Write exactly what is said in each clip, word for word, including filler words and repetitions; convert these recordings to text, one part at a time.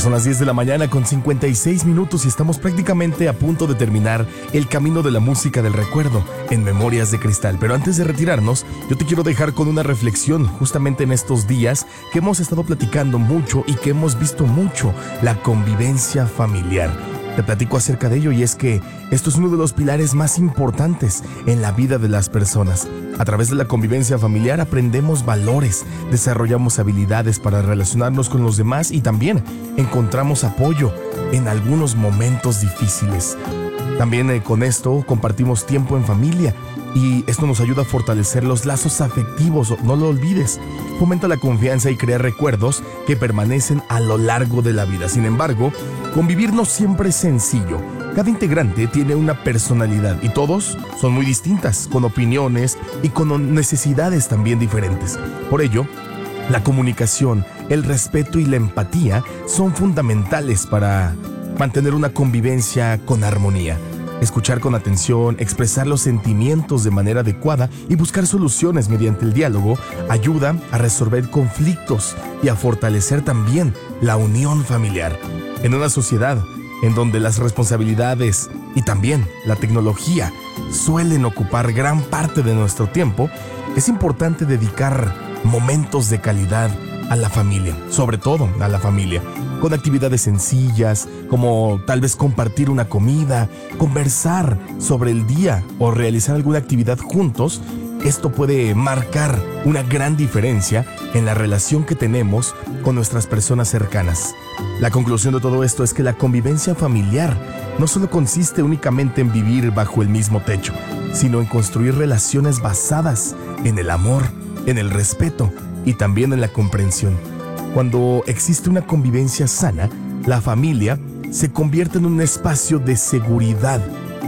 son las diez de la mañana con cincuenta y seis minutos y estamos prácticamente a punto de terminar el camino de la música del recuerdo en Memorias de Cristal. Pero antes de retirarnos, yo te quiero dejar con una reflexión justamente en estos días que hemos estado platicando mucho y que hemos visto mucho, la convivencia familiar. Te platico acerca de ello y es que esto es uno de los pilares más importantes en la vida de las personas. A través de la convivencia familiar aprendemos valores, desarrollamos habilidades para relacionarnos con los demás y también encontramos apoyo en algunos momentos difíciles. También eh, con esto compartimos tiempo en familia y esto nos ayuda a fortalecer los lazos afectivos, no lo olvides. Fomenta la confianza y crea recuerdos que permanecen a lo largo de la vida. Sin embargo, convivir no siempre es sencillo. Cada integrante tiene una personalidad y todos son muy distintas, con opiniones y con necesidades también diferentes. Por ello, la comunicación, el respeto y la empatía son fundamentales para mantener una convivencia con armonía. Escuchar con atención, expresar los sentimientos de manera adecuada y buscar soluciones mediante el diálogo ayuda a resolver conflictos y a fortalecer también la unión familiar. En una sociedad en donde las responsabilidades y también la tecnología suelen ocupar gran parte de nuestro tiempo, es importante dedicar momentos de calidad a la familia, sobre todo a la familia, con actividades sencillas, como tal vez compartir una comida, conversar sobre el día o realizar alguna actividad juntos. Esto puede marcar una gran diferencia en la relación que tenemos con nuestras personas cercanas. La conclusión de todo esto es que la convivencia familiar no solo consiste únicamente en vivir bajo el mismo techo, sino en construir relaciones basadas en el amor, en el respeto y también en la comprensión. Cuando existe una convivencia sana, la familia se convierte en un espacio de seguridad,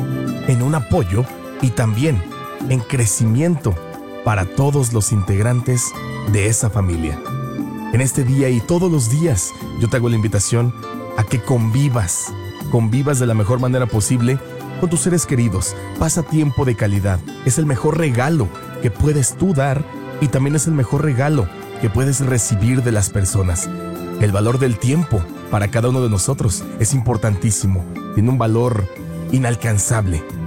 en un apoyo y también en crecimiento para todos los integrantes de esa familia. En este día y todos los días, yo te hago la invitación a que convivas, convivas de la mejor manera posible con tus seres queridos. Pasa tiempo de calidad. Es el mejor regalo que puedes tú dar y también es el mejor regalo que puedes recibir de las personas. El valor del tiempo para cada uno de nosotros es importantísimo. Tiene un valor inalcanzable.